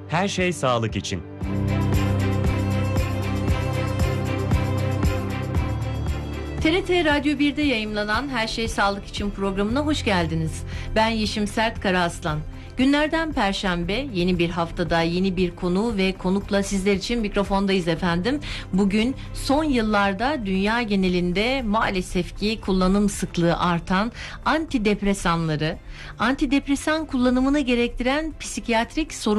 Her şey sağlık için. TRT Radyo 1'de yayımlanan Her Şey Sağlık için programına hoş geldiniz. Ben Yeşim Sert Karaaslan. Günlerden Perşembe, yeni bir haftada yeni bir konu ve konukla sizler için mikrofondayız efendim. Bugün son yıllarda dünya genelinde maalesef ki kullanım sıklığı artan antidepresan kullanımını gerektiren psikiyatrik sorunlar